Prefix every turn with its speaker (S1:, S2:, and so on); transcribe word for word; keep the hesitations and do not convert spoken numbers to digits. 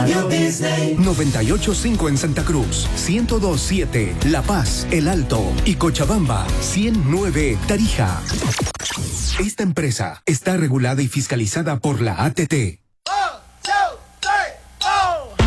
S1: Radio Disney.
S2: noventa y ocho punto cinco en Santa Cruz, ciento dos punto siete La Paz, El Alto y Cochabamba, ciento nueve Tarija. Esta empresa está regulada y fiscalizada por la A T T.